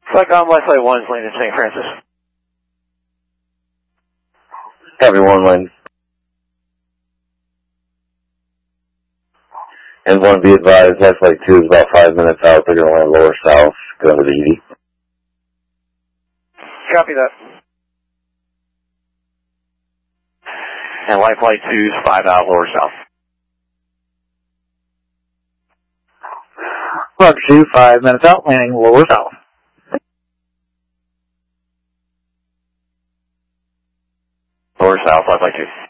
Flight on West Flight 1's landing St. Francis. Copy 1 lane. And 1 be advised, West Flight 2 is about 5 minutes out. They're going to land lower south, going to the ED. Copy that. And Light Flight 2's 5 out, lower south. Clark 2, 5 minutes out, landing lower south. Lower south, Light Flight 2.